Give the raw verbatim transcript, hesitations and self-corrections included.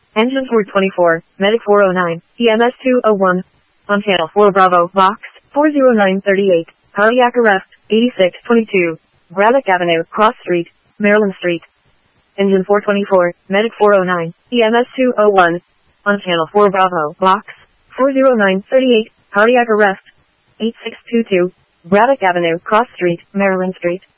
Engine four twenty-four, Medic four oh nine, E M S two oh one. On channel four Bravo, box four oh nine thirty-eight, cardiac arrest, eighty-six twenty-two, Braddock Avenue, Cross Street, Maryland Street. Engine four twenty-four, Medic four oh nine, E M S two oh one. On channel four Bravo, box four oh nine thirty-eight, cardiac arrest, eighty-six twenty-two, Braddock Avenue, Cross Street, Maryland Street.